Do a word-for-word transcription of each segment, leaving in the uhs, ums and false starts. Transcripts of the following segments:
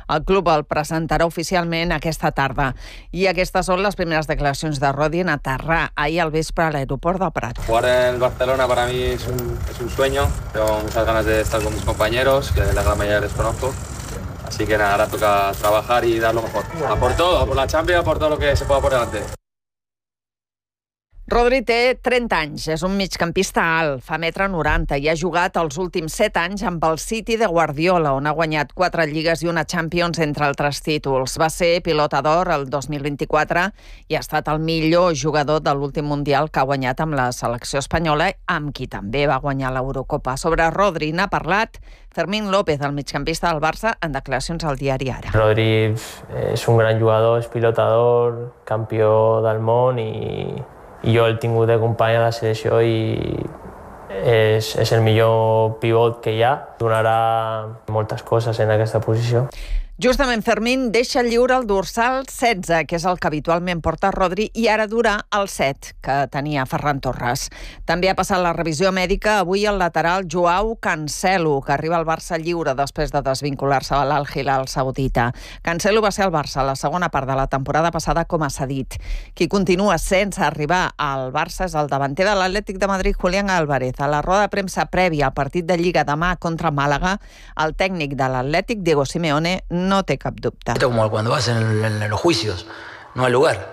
El club el presentarà oficialment aquesta tarda. I aquestes són les primeres declaracions de Rodri en aterrar ahir al vespre a l'aeroport del Prat. Jugar en el Barcelona para mí es un, es un sueño. Tengo muchas ganas de estar con mis compañeros, que la gran mayoría les conozco. Así que nada, ahora toca trabajar y dar lo mejor. A por todo, a por la Champions, a por todo lo que se pueda por delante. Rodri té trenta anys, és un migcampista alt, fa metre noranta i ha jugat els últims set anys amb el City de Guardiola, on ha guanyat quatre lligues i una Champions, entre altres títols. Va ser pilota d'or el dos mil vint-i-quatre i ha estat el millor jugador de l'últim Mundial que ha guanyat amb la selecció espanyola, amb qui també va guanyar l'Eurocopa. Sobre Rodri n'ha parlat Fermín López, el migcampista del Barça, en declaracions al diari Ara. Rodri és un gran jugador, és pilota d'or, campió del món i... i jo el he tingut de company a la selecció i és, és el millor pivot que hi ha. Donarà moltes coses en aquesta posició. Justament Fermín deixa lliure el dorsal setze, que és el que habitualment porta Rodri, i ara durà el set, que tenia Ferran Torres. També ha passat la revisió mèdica avui el lateral Joao Cancelo, que arriba al Barça lliure després de desvincular-se a l'Al-Hilal saudita. Cancelo va ser al Barça la segona part de la temporada passada com a cedit. Qui continua sense arribar al Barça és el davanter de l'Atlètic de Madrid, Julián Álvarez. A la roda de premsa prèvia al partit de Lliga demà contra Màlaga, el tècnic de l'Atlètic, Diego Simeone, no té cap dubte. Esto como cuando vas en, en, en los juicios, no hay lugar.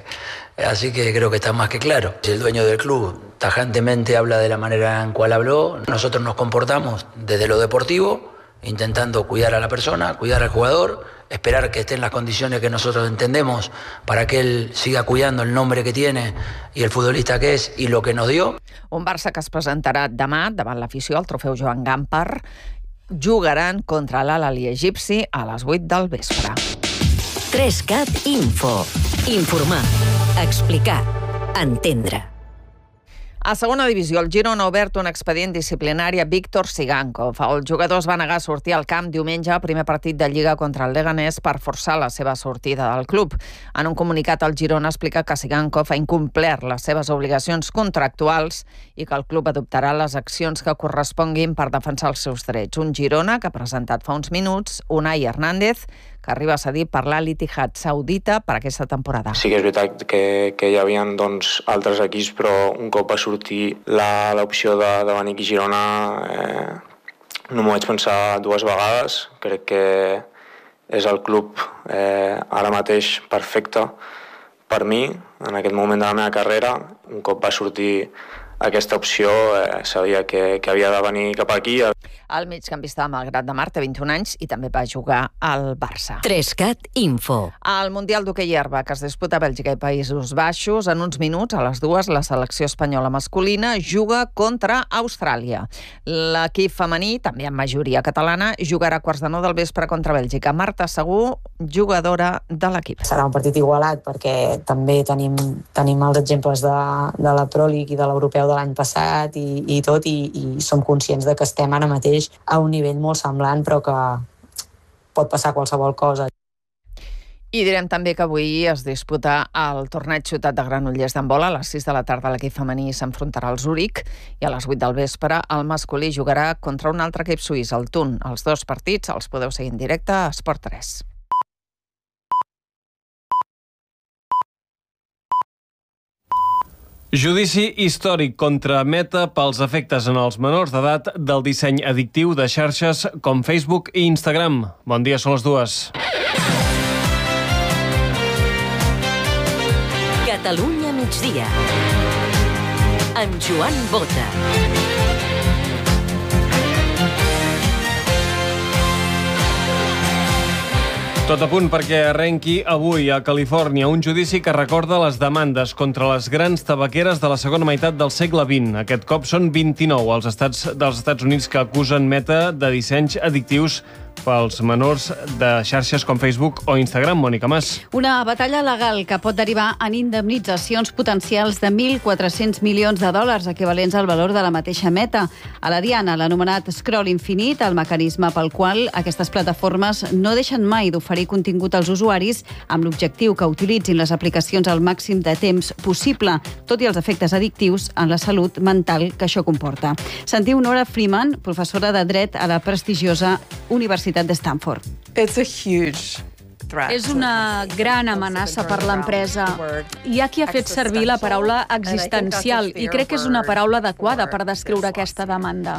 Así que creo que está más que claro. El dueño del club tajantemente habla de la manera en cual habló. Nosotros nos comportamos desde lo deportivo, intentando cuidar a la persona, cuidar al jugador, esperar que esté en las condiciones que nosotros entendemos para que él siga cuidando el nombre que tiene y el futbolista que es y lo que nos dio. Un Barça que es presentarà demà davant l'afició al trofeu Joan Gamper. Jugaran contra l'Al-Ahly egipci a les vuit del vespre. tres cat Info. Informar, explicar, entendre. A segona divisió, el Girona ha obert un expedient disciplinari a Víctor Sigankov. El jugador es va negar a sortir al camp diumenge al primer partit de Lliga contra el Leganés per forçar la seva sortida del club. En un comunicat, el Girona explica que Sigankov ha incomplert les seves obligacions contractuals i que el club adoptarà les accions que corresponguin per defensar els seus drets. Un Girona que ha presentat fa uns minuts Unai Hernández, que arriba a cedir per l'Al-Ittihad saudita per aquesta temporada. Sí que és veritat que, que hi havia doncs, altres equips, però un cop va sortir l'opció de, de venir aquí a Girona eh, no m'ho vaig pensar dues vegades. Crec que és el club eh, ara mateix perfecte per mi en aquest moment de la meva carrera. Un cop va sortir aquesta opció, eh, sabia que, que havia de venir cap aquí. El migcampista de Malgrat de Mar té vint-i-un anys i també va jugar al Barça. tres cat Info. Al Mundial d'Hoquei Herba, que es disputa a Bèlgica i Països Baixos, en uns minuts, a les dues, la selecció espanyola masculina juga contra Austràlia. L'equip femení, també amb majoria catalana, jugarà a quarts de nou del vespre contra Bèlgica. Marta Segur, jugadora de l'equip. Serà un partit igualat perquè també tenim, tenim els exemples de, de la Pro League i de l'Europeu de l'any passat i, i tot, i, i som conscients de que estem ara mateix a un nivell molt semblant, però que pot passar qualsevol cosa. I direm també que avui es disputa el torneig Ciutat de Granollers d'handbol. A les sis de la tarda l'equip femení s'enfrontarà al Zúrich i a les vuit del vespre el masculí jugarà contra un altre equip suís, el Thun. Els dos partits els podeu seguir en directe a Esport tres. Judici històric contra Meta pels efectes en els menors d'edat del disseny addictiu de xarxes com Facebook i Instagram. Bon dia, són les dues. Catalunya migdia. Amb Joan Bota. Tot a punt perquè arrenqui avui a Califòrnia un judici que recorda les demandes contra les grans tabaqueres de la segona meitat del segle vint. Aquest cop són vint-i-nou els estats dels Estats Units que acusen Meta de dissenys addictius pels menors de xarxes com Facebook o Instagram. Mònica Mas. Una batalla legal que pot derivar en indemnitzacions potencials de mil quatre-cents milions de dòlars, equivalents al valor de la mateixa Meta. A la diana, l'anomenat scroll infinit, el mecanisme pel qual aquestes plataformes no deixen mai d'oferir contingut als usuaris amb l'objectiu que utilitzin les aplicacions al màxim de temps possible, tot i els efectes addictius en la salut mental que això comporta. Sentiu Nora Freeman, professora de dret a la prestigiosa Universitat Universitat de Stanford. It's a huge És una gran amenaça per l'empresa. Hi ha qui ha fet servir la paraula existencial i crec que és una paraula adequada per descriure aquesta demanda.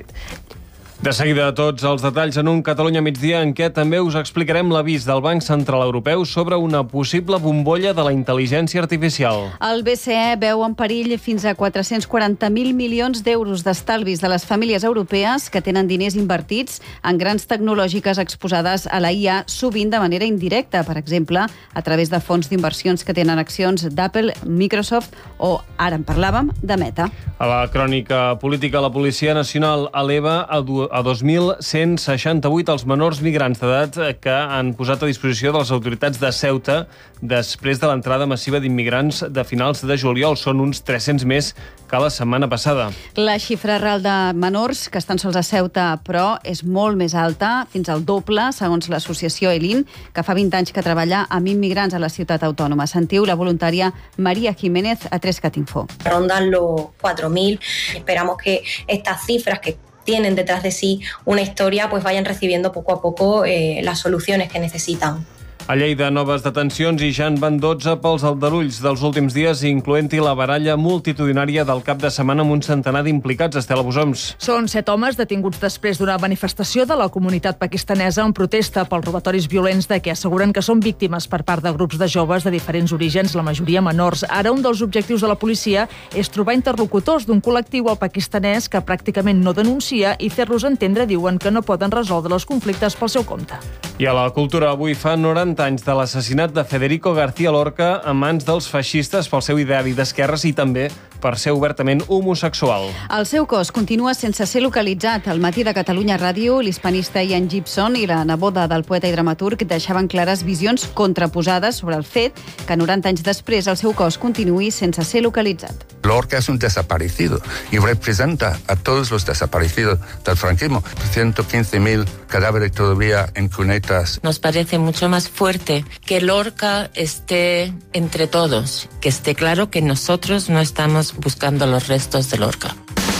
De seguida, tots els detalls en un Catalunya migdia en què també us explicarem l'avís del Banc Central Europeu sobre una possible bombolla de la intel·ligència artificial. El B C E veu en perill fins a quatre-cents quaranta mil milions d'euros d'estalvis de les famílies europees que tenen diners invertits en grans tecnològiques exposades a la I A, sovint de manera indirecta, per exemple, a través de fons d'inversions que tenen accions d'Apple, Microsoft o, ara en parlàvem, de Meta. A la crònica política, la Policia Nacional eleva a a dos mil cent seixanta-vuit els menors migrants d'edat que han posat a disposició de les autoritats de Ceuta després de l'entrada massiva d'immigrants de finals de juliol. Són uns tres-cents més que la setmana passada. La xifra real de menors que estan sols a Ceuta, però, és molt més alta, fins al doble, segons l'associació ELIN, que fa vint anys que treballa amb immigrants a la ciutat autònoma. Sentiu la voluntària María Jiménez a tres cat info. Rondan los cuatro mil. Esperamos que estas cifras que tienen detrás de sí una historia, pues vayan recibiendo poco a poco eh, las soluciones que necesitan. A Lleida, noves detencions i ja en van dotze pels aldarulls dels últims dies, incloent-hi la baralla multitudinària del cap de setmana amb un centenar d'implicats. Estela Bosoms. Són set homes detinguts després d'una manifestació de la comunitat pakistanesa en protesta pels robatoris violents de què asseguren que són víctimes per part de grups de joves de diferents orígens, la majoria menors. Ara, un dels objectius de la policia és trobar interlocutors d'un col·lectiu al pakistanès que pràcticament no denuncia i fer-los entendre, diuen, que no poden resoldre els conflictes pel seu compte. I a la cultura, avui fa noranta anys de l'assassinat de Federico García Lorca a mans dels feixistes pel seu ideari d'esquerres i també per ser obertament homosexual. El seu cos continua sense ser localitzat. Al matí de Catalunya Ràdio, l'hispanista Ian Gibson i la neboda del poeta i dramaturg deixaven clares visions contraposades sobre el fet que noranta anys després el seu cos continuï sense ser localitzat. Lorca es un desaparecido y representa a todos los desaparecidos del franquismo. ciento quince mil cadáveres todavía en cunetas. Nos parece mucho más fuerte que Lorca esté entre todos, que esté claro que nosotros no estamos buscando los restos de Lorca.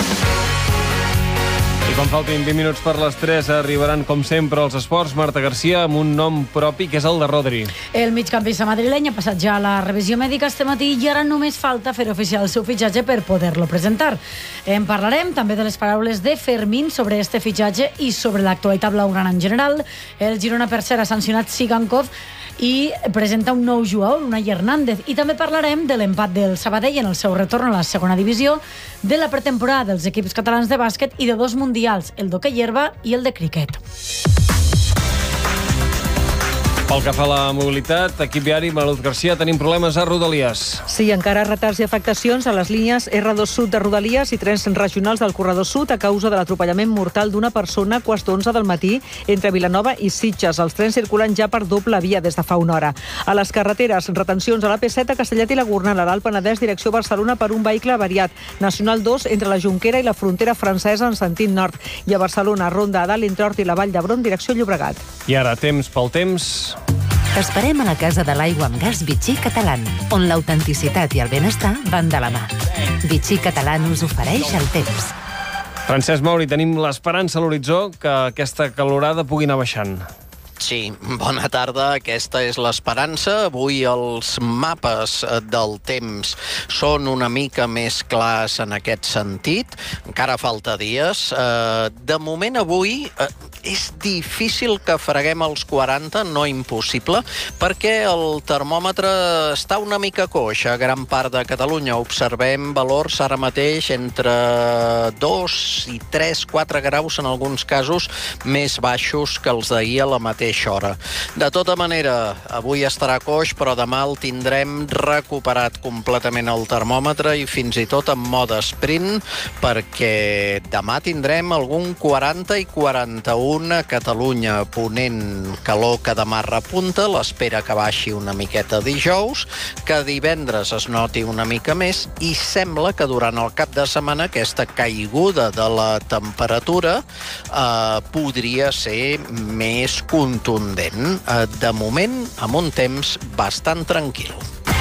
I quan faltin vint minuts per les tres arribaran, com sempre, els esports. Marta Garcia amb un nom propi, que és el de Rodri. El migcampista madrileny ha passat ja la revisió mèdica este matí i ara només falta fer oficial el seu fitxatge per poder-lo presentar. En parlarem també de les paraules de Fermín sobre este fitxatge i sobre l'actualitat blaugrana en general. El Girona, per cert, ha sancionat Sigankov i presenta un nou jugador, Unai Hernández. I també parlarem de l'empat del Sabadell en el seu retorn a la segona divisió, de la pretemporada dels equips catalans de bàsquet i de dos mundials, el d'hoquei herba i el de criquet. Pel que fa a la mobilitat, equip viari, Manuel Garcia, tenim problemes a Rodalies. Sí, encara retards i afectacions a les línies erre dos Sud de Rodalies i trens regionals del corredor sud a causa de l'atropellament mortal d'una persona a quarts d'onze del matí entre Vilanova i Sitges. Els trens circulen ja per doble via des de fa una hora. A les carreteres, retencions a l'A P set a Castellet i la Gornal, a l'Alt Penedès, direcció Barcelona, per un vehicle avariat. Nacional dos entre la Jonquera i la frontera francesa en sentit nord. I a Barcelona, Ronda a dalt entre Hort i la Vall d'Hebron, direcció Llobregat. I ara, temps pel temps. T'esperem a la Casa de l'Aigua amb Gas Vichy Catalán, on l'autenticitat i el benestar van de la mà. Vichy Catalán us ofereix el temps. Francesc Mauri, tenim l'esperança a l'horitzó que aquesta calorada pugui anar baixant. Sí, bona tarda. Aquesta és l'esperança. Avui els mapes del temps són una mica més clars en aquest sentit. Encara falta dies. De moment, avui és difícil que freguem els quaranta, no impossible, perquè el termòmetre està una mica coix a gran part de Catalunya. Observem valors ara mateix entre dos i tres, quatre graus, en alguns casos més baixos que els d'ahir a la mateixa hora. De tota manera, avui estarà coix, però demà el tindrem recuperat completament el termòmetre i fins i tot en mode sprint, perquè demà tindrem algun quaranta i quaranta-u a Catalunya, ponent calor que demà repunta, l'espera que baixi una miqueta dijous, que divendres es noti una mica més i sembla que durant el cap de setmana aquesta caiguda de la temperatura eh, podria ser més contundent. Eh, de moment, amb un temps bastant tranquil.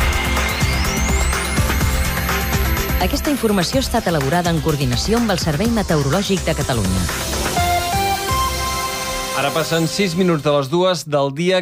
Aquesta informació ha estat elaborada en coordinació amb el Servei Meteorològic de Catalunya. Ara passen sis minuts de les dues del dia